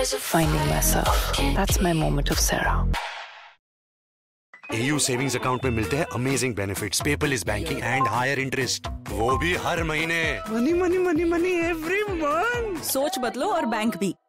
finding myself. That's my moment of Sarah. AU savings account में मिलते हैं amazing benefits, paperless banking and higher interest, वो भी हर महीने। Money money money money every month. सोच बदलो और बैंक भी।